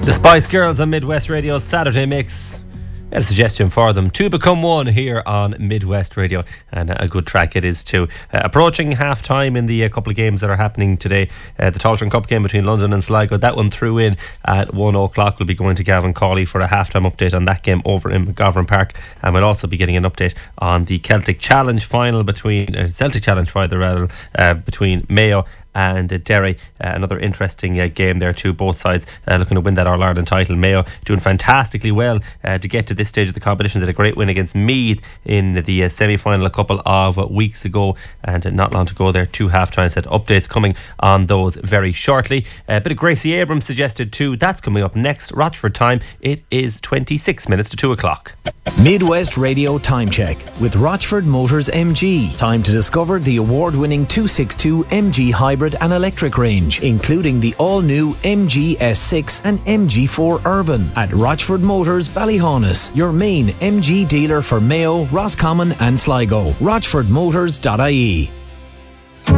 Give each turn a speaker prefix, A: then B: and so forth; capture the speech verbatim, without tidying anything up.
A: The Spice Girls on Midwest Radio's Saturday Mix. A suggestion for them to become one here on Midwest Radio, and a good track it is too. Uh, approaching half time in the uh, couple of games that are happening today. Uh, the Tailteann Cup game between London and Sligo, that one threw in at one o'clock. We'll be going to Gavin Cawley for a half time update on that game over in McGovern Park, and we'll also be getting an update on the Celtic Challenge final between uh, Celtic Challenge rather, rather uh, between Mayo and uh, Derry. Uh, another interesting uh, game there too. Both sides uh, looking to win that All-Ireland title. Mayo doing fantastically well uh, to get to this stage of the competition. Did a great win against Meath in the uh, semi-final a couple of uh, weeks ago, and uh, not long to go there. Two half-time set updates coming on those very shortly. A bit of Gracie Abrams suggested too. That's coming up next. Rochford time. It is twenty-six minutes to two o'clock.
B: Midwest Radio Time Check with Rochford Motors M G. Time to discover the award-winning two sixty-two M G hybrid and electric range, including the all-new M G S six and M G four Urban at Rochford Motors Ballyhaunis, your main M G dealer for Mayo, Roscommon and Sligo. rochford motors dot I E.